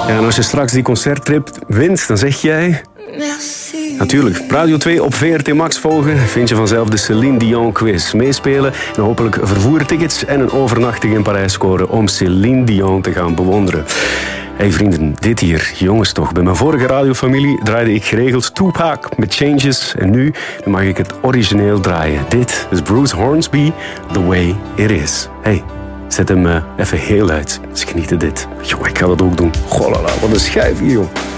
Ja, en als je straks die concerttrip wint, dan zeg jij... Merci. Natuurlijk, Radio 2 op VRT Max volgen. Vind je vanzelf de Céline Dion quiz. Meespelen en hopelijk vervoertickets en een overnachting in Parijs scoren om Céline Dion te gaan bewonderen. Hey vrienden, dit hier, jongens toch. Bij mijn vorige radiofamilie draaide ik geregeld Tupac met Changes. En nu mag ik het origineel draaien. Dit is Bruce Hornsby, The Way It Is. Hey, zet hem even heel uit. Dus geniet dit. Jongen, ik ga dat ook doen. Golala, wat een schijf hier, joh.